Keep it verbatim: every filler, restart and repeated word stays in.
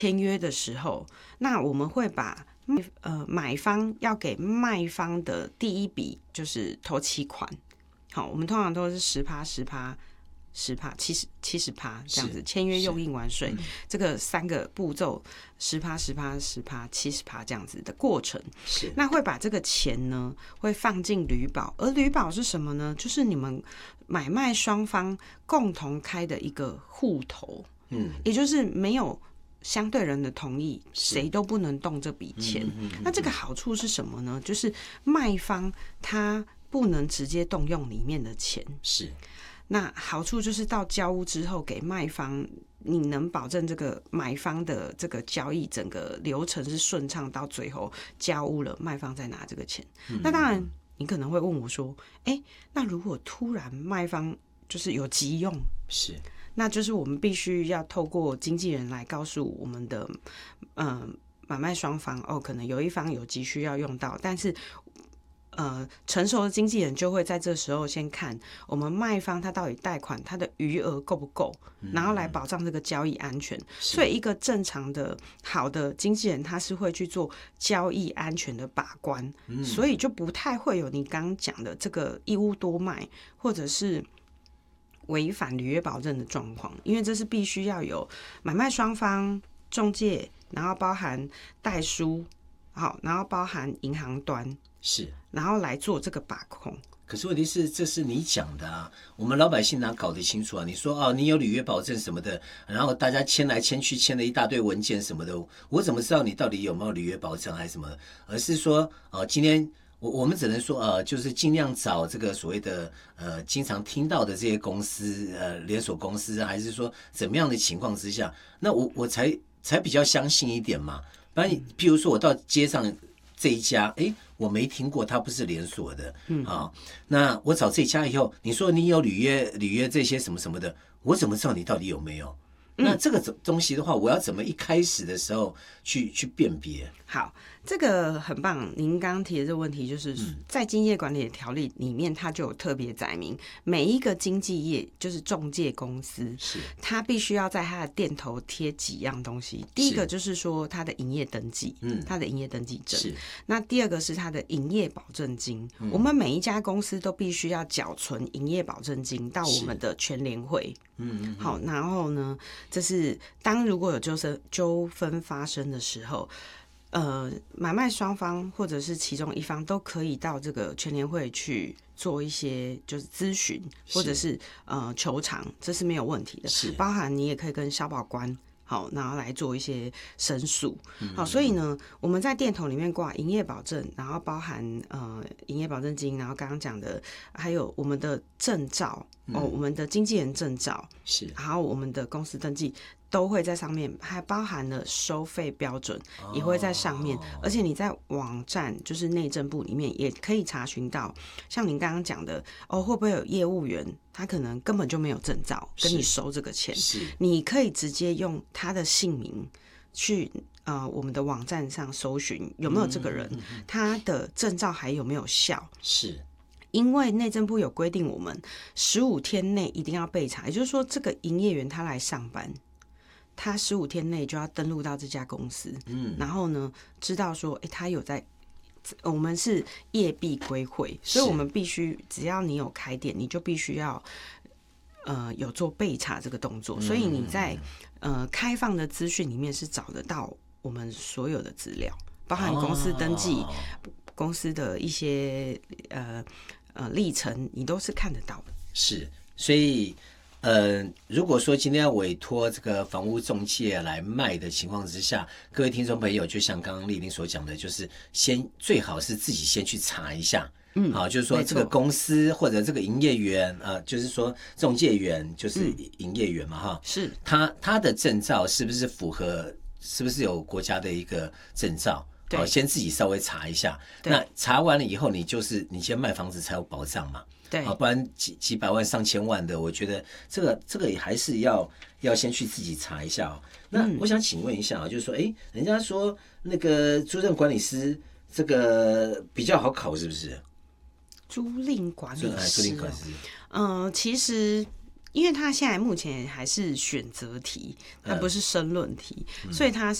签约的时候，那我们会把呃买方要给卖方的第一笔就是头期款，好，我们通常都是十趴十趴。十趴、七十、七十趴这样子，签约用印完税，这个三个步骤，十趴、十趴、十趴、七十趴这样子的过程， 是那会把这个钱呢，会放进旅保，而旅保是什么呢？就是你们买卖双方共同开的一个户头，嗯，也就是没有相对人的同意，谁都不能动这笔钱。嗯嗯嗯嗯，那这个好处是什么呢？就是卖方他不能直接动用里面的钱， 是。 那好处就是到交屋之后给卖方，你能保证这个买方的这个交易整个流程是顺畅，到最后交屋了，卖方再拿这个钱。嗯、那当然，你可能会问我说：“哎、欸，那如果突然卖方就是有急用， 是， 那就是我们必须要透过经纪人来告诉我们的，嗯、呃，买卖双方哦，可能有一方有急需要用到，但是。”呃，成熟的经纪人就会在这时候先看我们卖方他到底贷款他的余额够不够，然后来保障这个交易安全。所以一个正常的好的经纪人他是会去做交易安全的把关，嗯、所以就不太会有你刚刚讲的这个一屋多卖或者是违反履约保证的状况，因为这是必须要有买卖双方、中介，然后包含代书，好，然后包含银行端。 是， 然后来做这个把控。 可是问题是，这是你讲的啊，我们老百姓哪搞得清楚啊？你说哦，你有履约保证什么的，然后大家签来签去，签了一大堆文件什么的，我怎么知道你到底有没有履约保证还是什么？而是说，哦，今天我我们只能说，呃，就是尽量找这个所谓的呃，经常听到的这些公司，呃，连锁公司，还是说怎么样的情况之下，那我我才才比较相信一点嘛。不然，譬如说我到街上。这一家，哎，我没听过，它不是连锁的，嗯啊，那我找这家以后，你说你有履约、履约这些什么什么的，我怎么知道你到底有没有？嗯、那这个东西的话，我要怎么一开始的时候去去辨别？ 好，这个很棒。您刚刚提的这个问题，就是在经济管理的条例里面，它就有特别载明，每一个经纪业就是中介公司， 是它必须要在它的店头贴几样东西。第一个就是说它的营业登记，嗯，它的营业登记证。是。那第二个是它的营业保证金，嗯、我们每一家公司都必须要缴存营业保证金到我们的全联会。嗯, 嗯, 嗯，好，然后呢，这是当如果有纠纷纠纷发生的时候，呃，买卖双方或者是其中一方都可以到这个全联会去做一些就是咨询，或者是呃求偿，这是没有问题的。是，包含你也可以跟消保官。好，然后来做一些申诉。好，所以呢，我们在店头里面挂营业保证，然后包含呃营业保证金，然后刚刚讲的还有我们的证照、嗯、哦，我们的经纪人证照是，然后我们的公司登记都会在上面，还包含了收费标准也会在上面，哦、而且你在网站就是内政部里面也可以查询到，像您刚刚讲的哦，会不会有业务员？他可能根本就没有证照跟你收这个钱，你可以直接用他的姓名去呃我们的网站上搜寻有没有这个人，嗯嗯嗯、他的证照还有没有效？是，因为内政部有规定，我们十五天内一定要备查，也就是说，这个营业员他来上班，他十五天内就要登录到这家公司，嗯，然后呢，知道说，哎，他有在。我们是业必归会，所以我们必须只要你有开店，你就必须要呃有做备查这个动作。所以你在呃开放的资讯里面是找得到我们所有的资料，包含公司登记、哦、公司的一些呃呃历程，你都是看得到的。 是，所以。呃，如果说今天要委托这个房屋中介来卖的情况之下，各位听众朋友，就像刚刚丽玲所讲的，就是先最好是自己先去查一下，嗯，好，就是说这个公司或者这个营业员，呃，就是说中介员就是营业员嘛，哈、嗯， 是他他的证照是不是符合，是不是有国家的一个证照？好，先自己稍微查一下。那查完了以后，你就是你先卖房子才有保障嘛。 对， 好，不然几几百万、上千万的，我觉得这个这个也还是要要先去自己查一下哦。那我想请问一下啊，就是说，哎，人家说那个租赁管理师这个比较好考，是不是？ 租赁管理师、哦， 租赁管理师， 嗯、呃，其实因为它现在目前还是选择题，它不是申论题，嗯、所以它